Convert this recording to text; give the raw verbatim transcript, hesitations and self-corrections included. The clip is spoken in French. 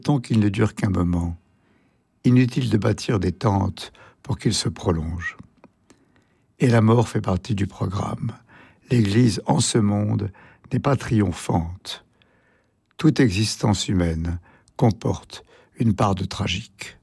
tant qu'il ne dure qu'un moment. Inutile de bâtir des tentes pour qu'il se prolonge. Et la mort fait partie du programme. L'Église, en ce monde, n'est pas triomphante. Toute existence humaine comporte une part de tragique.